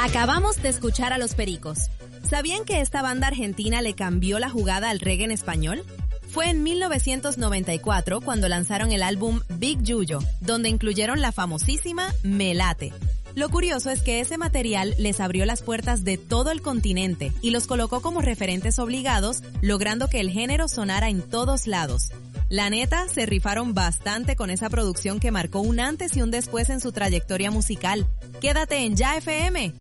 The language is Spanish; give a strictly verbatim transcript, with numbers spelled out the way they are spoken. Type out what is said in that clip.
Acabamos de escuchar a Los Pericos. ¿Sabían que esta banda argentina le cambió la jugada al reggae en español? Fue en mil novecientos noventa y cuatro cuando lanzaron el álbum Big Yuyo, donde incluyeron la famosísima Me Late. Lo curioso es que ese material les abrió las puertas de todo el continente y los colocó como referentes obligados, logrando que el género sonara en todos lados. La neta, se rifaron bastante con esa producción que marcó un antes y un después en su trayectoria musical. Quédate en Ya F M,